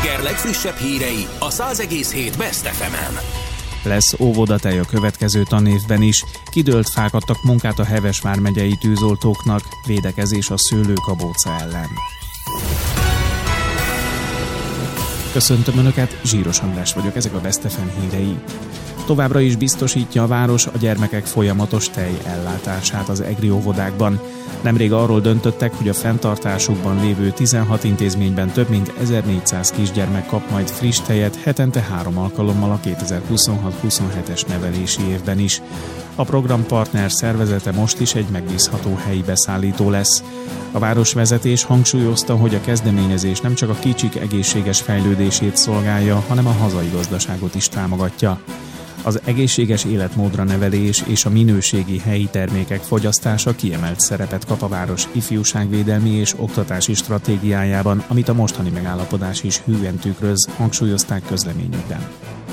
Legfrissebb hírei a 100,7 Best FM-en. Lesz óvodatej a következő tanévben is. Kidőlt fák adtak munkát a Heves vármegyei tűzoltóknak, védekezés a szőlőkabóca ellen. Köszöntöm Önöket, Zsíros András vagyok, ezek a Best FM hírei. Továbbra is biztosítja a város a gyermekek folyamatos tejellátását az egri óvodákban. Nemrég arról döntöttek, hogy a fenntartásukban lévő 16 intézményben több mint 1400 kisgyermek kap majd friss tejet hetente 3 alkalommal a 2026-27-es nevelési évben is. A programpartner szervezete most is egy megbízható helyi beszállító lesz. A városvezetés hangsúlyozta, hogy a kezdeményezés nem csak a kicsik egészséges fejlődését szolgálja, hanem a hazai gazdaságot is támogatja. Az egészséges életmódra nevelés és a minőségi helyi termékek fogyasztása kiemelt szerepet kap a város ifjúságvédelmi és oktatási stratégiájában, amit a mostani megállapodás is hűen tükröz, hangsúlyozták közleményükben.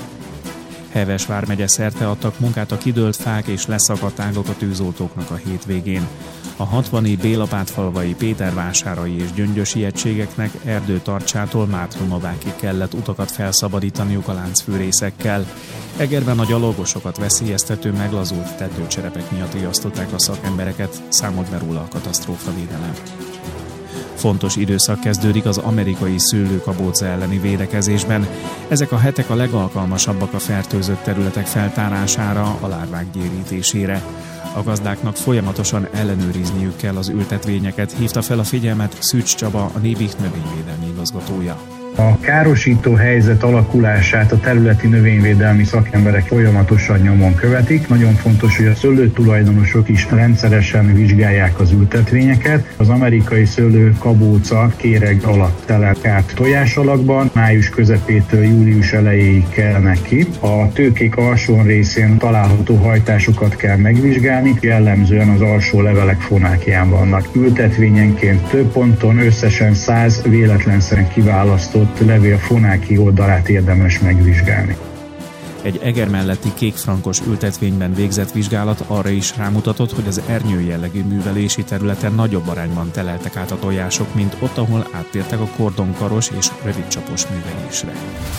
Heves vármegye szerte adtak munkát a kidőlt fák és leszakadt ágak a tűzoltóknak a hétvégén. A 60-i Bélapátfalvai, Pétervásárai és Gyöngyösi egységeknek Erdőtarcsától Mártonovákig kellett utakat felszabadítaniuk a láncfűrészekkel. Egerben a gyalogosokat veszélyeztető meglazult tetőcserepek miatt riasztották a szakembereket, számolt be róla a katasztrófavédelem. Fontos időszak kezdődik az amerikai szőlőkabóca elleni védekezésben. Ezek a hetek a legalkalmasabbak a fertőzött területek feltárására, a lárvák gyérítésére. A gazdáknak folyamatosan ellenőrizniük kell az ültetvényeket, hívta fel a figyelmet Szűcs Csaba, a Nébik növényvédelmi igazgatója. A károsító helyzet alakulását a területi növényvédelmi szakemberek folyamatosan nyomon követik. Nagyon fontos, hogy a szőlőtulajdonosok is rendszeresen vizsgálják az ültetvényeket. Az amerikai szőlőkabóca kéreg alatt telel át tojásalakban, május közepétől július elejéig kelnek ki. A tőkék alsó részén található hajtásokat kell megvizsgálni, jellemzően az alsó levelek fonákján vannak. Ültetvényenként több ponton összesen 100 véletlenszerűen kiválasztott levél fonáki oldalát érdemes megvizsgálni. Egy Eger melletti kékfrankos ültetvényben végzett vizsgálat arra is rámutatott, hogy az ernyő jellegű művelési területen nagyobb arányban teleltek át a tojások, mint ott, ahol áttértek a kordonkaros és rövidcsapos művelésre.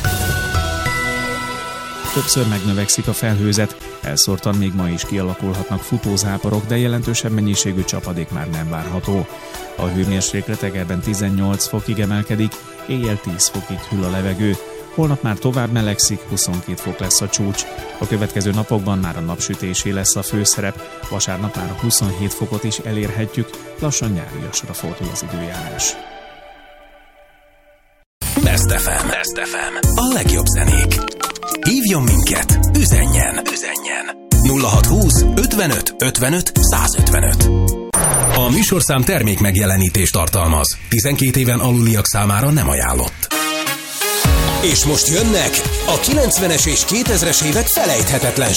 Többször megnövekszik a felhőzet, elszórtan még ma is kialakulhatnak futózáporok, de jelentősebb mennyiségű csapadék már nem várható. A hőmérséklet Egerben 18 fokig emelkedik, éjjel 10 fokig hűl a levegő. Holnap már tovább melegszik, 22 fok lesz a csúcs. A következő napokban már a napsütésé lesz a főszerep, vasárnap már 27 fokot is elérhetjük, lassan nyáriasra fordul az időjárás. Best FM. A legjobb zenék. Hívjon minket, üzenjen. 0620 55 55 155. A műsorszám termék megjelenítést tartalmaz. 12 éven aluliak számára nem ajánlott. És most jönnek a 90-es és 2000-es évek felejthetetlen